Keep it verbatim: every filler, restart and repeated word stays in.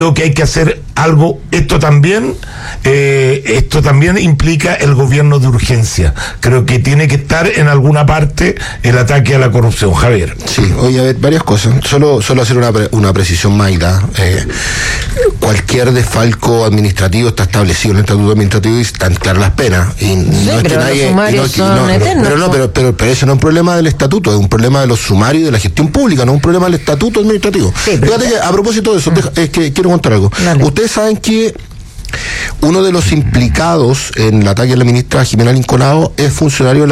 Creo que hay que hacer algo. Esto también eh, esto también implica el gobierno de urgencia. Creo que tiene que estar en alguna parte el ataque a la corrupción. Javier. Sí, oye, a ver, varias cosas. Solo, solo hacer una, una precisión, Mayra. Eh, cualquier desfalco administrativo está establecido en el estatuto administrativo y están claras las penas. Y sí, no es que nadie, los sumarios no es que, son no, eternos. Pero no, pero, pero, pero ese no es un problema del estatuto, es un problema de los sumarios y de la gestión pública, no es un problema del estatuto administrativo. Sí, fíjate que a propósito de eso, deja, es que quiero contar algo. Dale. Ustedes saben que uno de los implicados en el ataque a la ministra Jimena Lincolao es funcionario de la